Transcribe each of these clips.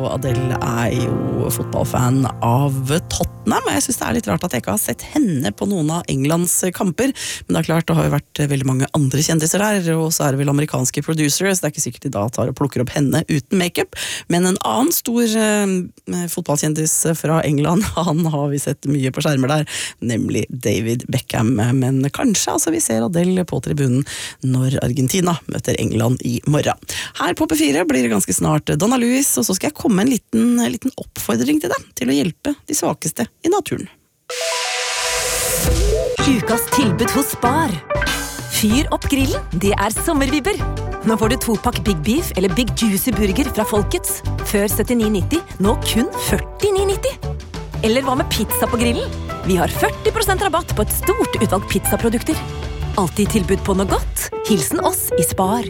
og Adele jo fotballfan av Tottenham, og jeg synes det litt rart at jeg ikke har sett henne på noen av Englands kamper, men det klart, det har jo vært veldig mange andre kjendiser der, og så det vel amerikanske producers, det ikke sikkert de da tar og plukker opp henne uten make-up, men en annen stor fotballkjendis fra England, han har vi sett mye på skjermer der, nemlig David Beckham, men kanskje altså vi ser Adele på tribunen når Argentina møter England i morgen. Her på P4 blir det ganske snart Donna Lewis, og så skal jeg komme med en liten oppfordring til deg, til å hjelpe de svakeste i naturen. Ukas tilbud hos Spar. Fyr opp grillen, det sommervibber. Nå får du 2-pakk Big Beef eller Big Juicy Burger fra Folkets. Før 79,90, nå kun 49,90. Eller hva med pizza på grillen? Vi har 40% rabatt på et stort utvalg pizzaprodukter. Alltid tilbud på noe godt. Hilsen oss i Spar.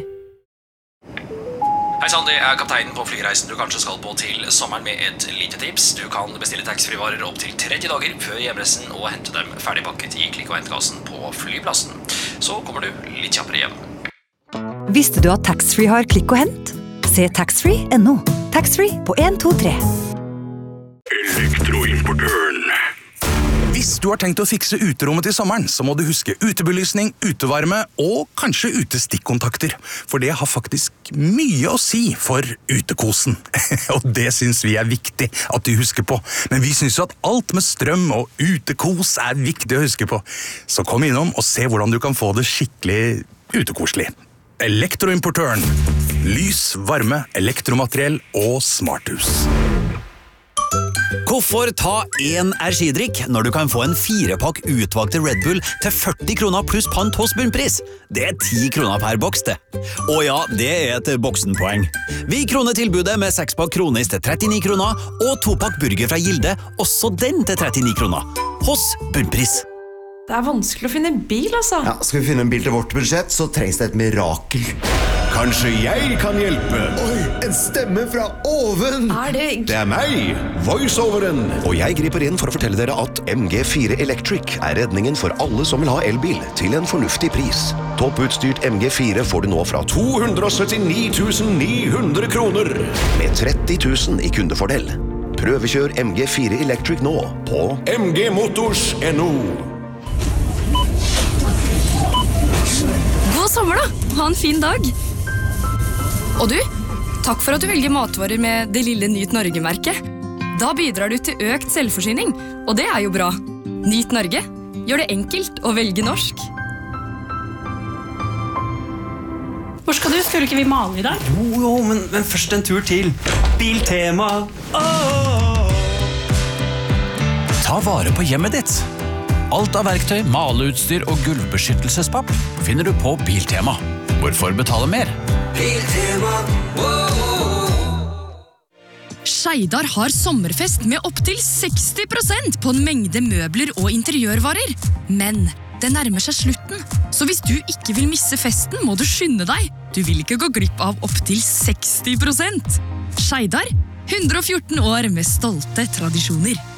Hei sann, det kapteinen på flyreisen du kanskje skal på til sommeren med et lite tips. Du kan bestille taxfree-varer opp til 30 dager før hjemreisen og hente dem ferdigpakket i klikk- og hentkassen på flyplassen. Så kommer du litt kjappere hjem. Visste du at taxfree har klikk og hent? Se taxfree.no. Taxfree på 123. Elektroimportøren. Hvis du har tenkt å fikse uterommet til sommeren, så må du huske utebelysning, utevarme og kanskje utestikkontakter. For det har faktisk mye å si for utekosen. Og det synes vi viktig at du husker på. Men vi synes jo at alt med strøm og utekos viktig å huske på. Så kom innom og se hvordan du kan få det skikkelig utekoselig. Elektroimportøren. Lys, varme, elektromateriell og smarthus. Hvorfor ta en energidrikk når du kan få en 4-pakk utvalgte Red Bull til 40 kroner pluss pant hos bunnpris? Det 10 kroner per boks, det. Og ja, det et boksenpoeng. Vi kroner tilbudet med 6-pakk Kronis til 39 kroner og 2-pakk burger fra Gilde, også den til 39 kroner. Hos bunnpris. Det vanskelig å finne bil, altså. Ja, skal vi finne en bil til vårt budsjett, så trengs det et mirakel. Kanskje jeg kan hjelpe? Oi, en stemme fra oven! Det meg, voiceoveren. Og jeg griper inn for å fortelle dere at MG4 Electric redningen for alle som vil ha elbil til en fornuftig pris. Topputstyrt MG4 får du nå fra 279 900 kroner. Med 30 000 i kundefordel. Prøvekjør MG4 Electric nå på mgmotors.no. God sommer da, ha en fin dag. Og du, takk for at du velger matvarer med det lille Nyt Norge-merket. Da bidrar du til økt selvforsyning, og det jo bra. Nyt Norge, gjør det enkelt å velge norsk. Hvor skal du? Skulle ikke vi male i dag? Jo, men først en tur til Biltema. Ta vare på hjemmet ditt. Alt av verktøy, maleutstyr og gulvbeskyttelsespapp finner du på Biltema. Hvorfor betale mer? Biltema. Skeidar har sommerfest med opp til 60% på en mengde møbler og interiørvarer. Men det nærmer seg slutten, så hvis du ikke vil misse festen, må du skynde deg. Du vil ikke gå glipp av opp til 60%. Skeidar, 114 år med stolte tradisjoner.